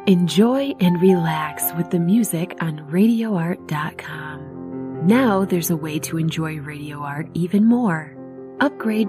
Enjoy and relax with the music on RadioArt.com. Now there's a way to enjoy Radio Art even more. Upgrade